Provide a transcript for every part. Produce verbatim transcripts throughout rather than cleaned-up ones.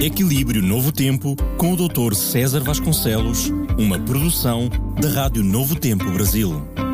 Equilíbrio Novo Tempo, com o doutor César Vasconcelos, uma produção da Rádio Novo Tempo Brasil.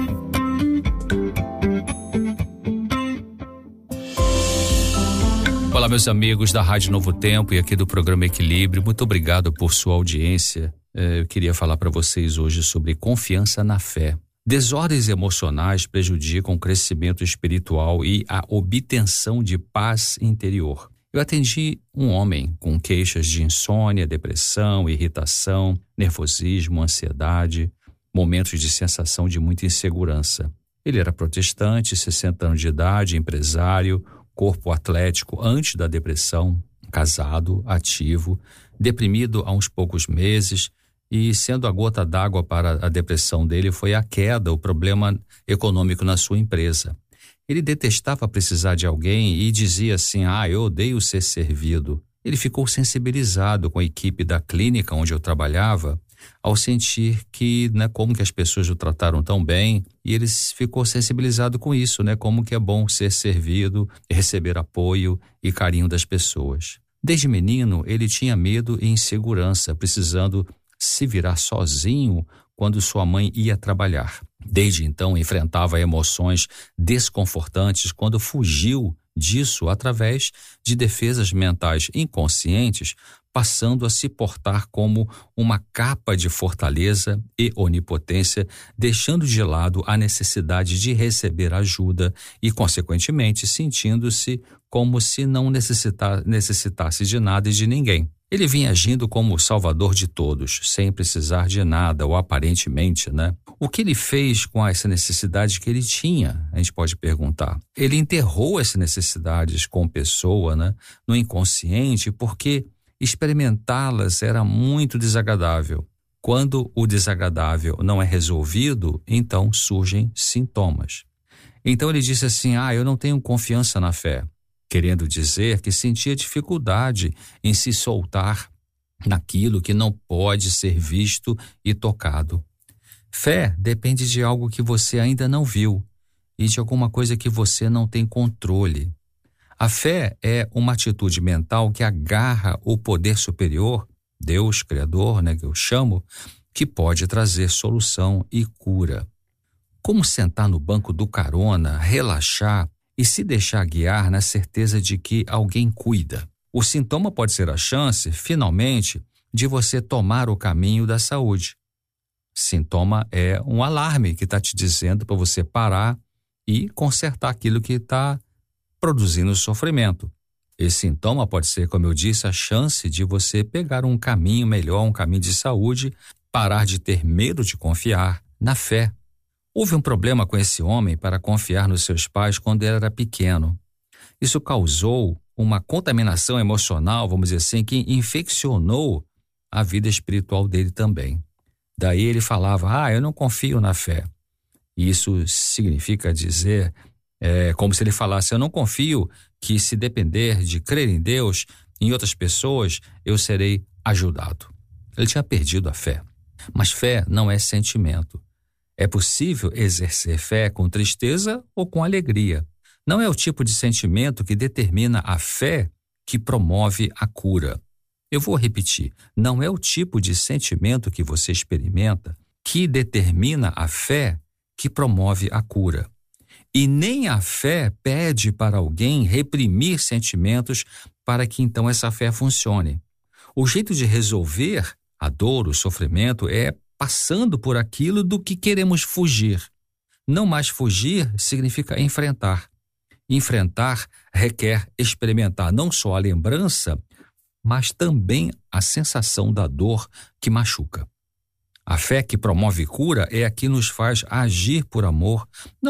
Olá, meus amigos da Rádio Novo Tempo e aqui do programa Equilíbrio, muito obrigado por sua audiência. Eu queria falar para vocês hoje sobre confiança na fé. Desordens emocionais prejudicam o crescimento espiritual e a obtenção de paz interior. Eu atendi um homem com queixas de insônia, depressão, irritação, nervosismo, ansiedade, momentos de sensação de muita insegurança. Ele era protestante, sessenta anos de idade, empresário, corpo atlético antes da depressão, casado, ativo, deprimido há uns poucos meses, e sendo a gota d'água para a depressão dele foi a queda, o problema econômico na sua empresa. Ele detestava precisar de alguém e dizia assim, ah, eu odeio ser servido. Ele ficou sensibilizado com a equipe da clínica onde eu trabalhava, ao sentir que, né, como que as pessoas o trataram tão bem, e ele ficou sensibilizado com isso, né, como que é bom ser servido, receber apoio e carinho das pessoas. Desde menino, ele tinha medo e insegurança, precisando se virar sozinho quando sua mãe ia trabalhar. Desde então, enfrentava emoções desconfortantes quando fugiu disso através de defesas mentais inconscientes, passando a se portar como uma capa de fortaleza e onipotência, deixando de lado a necessidade de receber ajuda e, consequentemente, sentindo-se como se não necessita- necessitasse de nada e de ninguém. Ele vinha agindo como o salvador de todos, sem precisar de nada, ou aparentemente, né? O que ele fez com essa necessidade que ele tinha? A gente pode perguntar. Ele enterrou essas necessidades com pessoa, né? No inconsciente, porque experimentá-las era muito desagradável. Quando o desagradável não é resolvido, então surgem sintomas. Então ele disse assim, ah, eu não tenho confiança na fé. Querendo dizer que sentia dificuldade em se soltar naquilo que não pode ser visto e tocado. Fé depende de algo que você ainda não viu e de alguma coisa que você não tem controle. A fé é uma atitude mental que agarra o poder superior, Deus, Criador, né, que eu chamo, que pode trazer solução e cura. Como sentar no banco do carona, relaxar e se deixar guiar na certeza de que alguém cuida. O sintoma pode ser a chance, finalmente, de você tomar o caminho da saúde. Sintoma é um alarme que está te dizendo para você parar e consertar aquilo que está produzindo sofrimento. Esse sintoma pode ser, como eu disse, a chance de você pegar um caminho melhor, um caminho de saúde, parar de ter medo de confiar na fé. Houve um problema com esse homem para confiar nos seus pais quando ele era pequeno. Isso causou uma contaminação emocional, vamos dizer assim, que infeccionou a vida espiritual dele também. Daí ele falava, ah, eu não confio na fé. Isso significa dizer, é, como se ele falasse, eu não confio que se depender de crer em Deus, em outras pessoas, eu serei ajudado. Ele tinha perdido a fé. Mas fé não é sentimento. É possível exercer fé com tristeza ou com alegria. Não é o tipo de sentimento que determina a fé que promove a cura. Eu vou repetir, não é o tipo de sentimento que você experimenta que determina a fé que promove a cura. E nem a fé pede para alguém reprimir sentimentos para que então essa fé funcione. O jeito de resolver a dor, o sofrimento, é passando por aquilo do que queremos fugir. Não mais fugir significa enfrentar. Enfrentar requer experimentar não só a lembrança, mas também a sensação da dor que machuca. A fé que promove cura é a que nos faz agir por amor, não